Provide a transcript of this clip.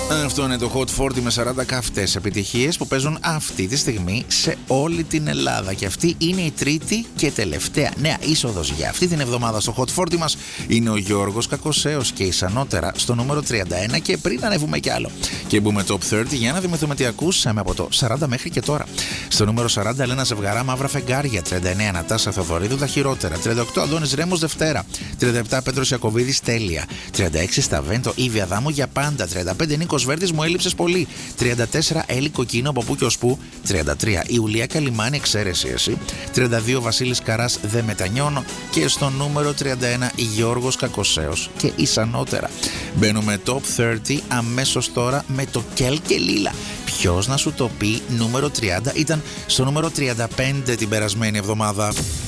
Αυτό είναι το Hot 40 με 40 καυτές επιτυχίες που παίζουν αυτή τη στιγμή σε όλη την Ελλάδα. Και αυτή είναι η τρίτη και τελευταία νέα είσοδος για αυτή την εβδομάδα στο Hot 40 μας. Είναι ο Γιώργος Κακοσέος και η Σανότερα στο νούμερο 31. Και πριν ανέβουμε κι άλλο και μπούμε top 30, για να θυμηθούμε τι ακούσαμε από το 40 μέχρι και τώρα. Στο νούμερο 40, Ελένα Ζευγαρά, Μαύρα Φεγγάρια. 39, Νατάσα Θεοδωρίδου, Τα Χειρότερα. 38, Αντώνης Ρέμος, Δευτέρα. 37, Πέτρος Ιακωβίδης, Τέλεια. 36, Σταβέντο, Ήβη Αδάμου, Για Πάντα. 35, Νίκος Βέρτης, Μου έλειψες πολύ. 34, Έλλη Κοκκίνο, Από πού και ως πού. 33, Ιουλία Καλιμάνη, Εξαίρεση εσύ. 32, Βασίλης Καράς, Δεν μετανιώνω. Και στο νούμερο 31, Γιώργος Κακοσέος και η Σανότερα. Μπαίνουμε top 30 αμέσως τώρα με το Κέλ και Λίλα. Ποιος να σου το πει, νούμερο 30 ήταν στο νούμερο 35 την περασμένη εβδομάδα.